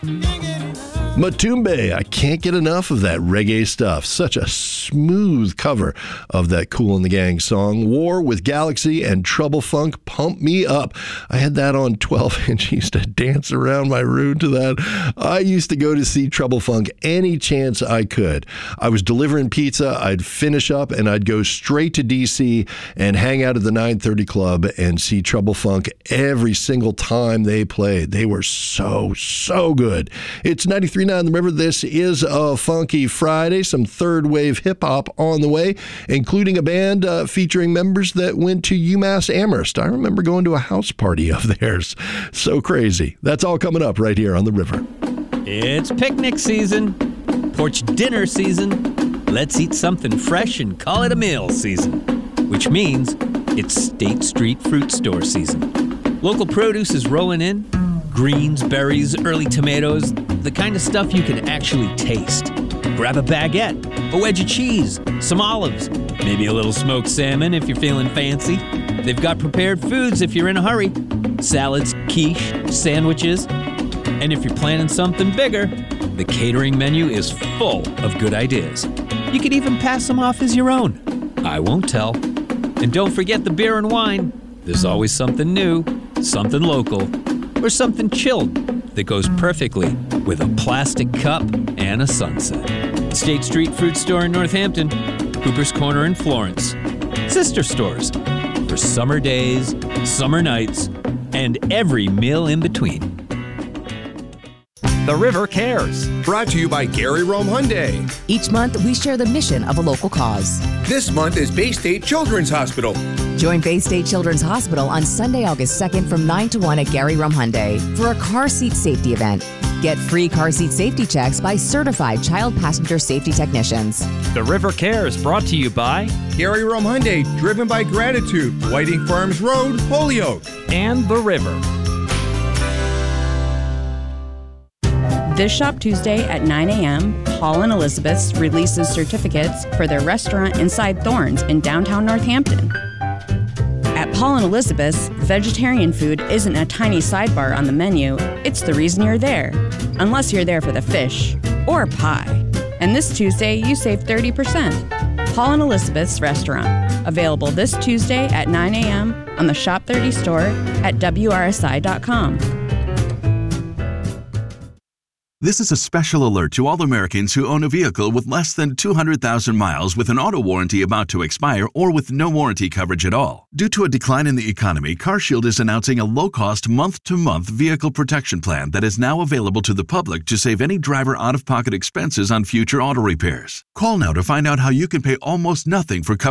Matumbe, I can't get enough of that reggae stuff. Such a smooth cover of that Kool and the Gang song. War with Galaxy and Trouble Funk, Pump Me Up. I had that on 12-inch. Used to dance around my room to that. I used to go to see Trouble Funk any chance I could. I was delivering pizza, I'd finish up, and I'd go straight to D.C. and hang out at the 930 Club and see Trouble Funk every single time they played. They were so good. It's 93.9 The River. This is a Funky Friday. Some third wave hip hop on the way, including a band featuring members that went to UMass Amherst. I remember going to a house party of theirs. So crazy. That's all coming up right here on The River. It's picnic season, porch dinner season. Let's eat something fresh and call it a meal season, which means it's State Street Fruit Store season. Local produce is rolling in. Greens, berries, early tomatoes, the kind of stuff you can actually taste. Grab a baguette, a wedge of cheese, some olives, maybe a little smoked salmon if you're feeling fancy. They've got prepared foods if you're in a hurry. Salads, quiche, sandwiches. And if you're planning something bigger, the catering menu is full of good ideas. You could even pass them off as your own. I won't tell. And don't forget the beer and wine. There's always something new, something local, or something chilled that goes perfectly with a plastic cup and a sunset. State Street Fruit Store in Northampton, Cooper's Corner in Florence. Sister stores for summer days, summer nights, and every meal in between. The River Cares. Brought to you by Gary Rome Hyundai. Each month, we share the mission of a local cause. This month is Bay State Children's Hospital. Join Bay State Children's Hospital on Sunday, August 2nd from 9 to 1 at Gary Rome Hyundai for a car seat safety event. Get free car seat safety checks by certified child passenger safety technicians. The River Cares brought to you by Gary Rome Hyundai, driven by gratitude. Whiting Farms Road, Holyoke. and The River. This Shop Tuesday at 9 a.m., Paul and Elizabeth's releases certificates for their restaurant Inside Thorns in downtown Northampton. At Paul and Elizabeth's, vegetarian food isn't a tiny sidebar on the menu, it's the reason you're there. Unless you're there for the fish or pie. And this Tuesday, you save 30%. Paul and Elizabeth's Restaurant. Available this Tuesday at 9 a.m. on the Shop 30 store at WRSI.com. This is a special alert to all Americans who own a vehicle with less than 200,000 miles with an auto warranty about to expire or with no warranty coverage at all. Due to a decline in the economy, CarShield is announcing a low-cost month-to-month vehicle protection plan that is now available to the public to save any driver out-of-pocket expenses on future auto repairs. Call now to find out how you can pay almost nothing for coverage